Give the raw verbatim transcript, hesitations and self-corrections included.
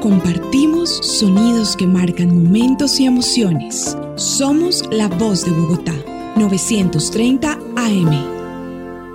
Compartimos sonidos que marcan momentos y emociones. Somos la voz de Bogotá. novecientos treinta A M.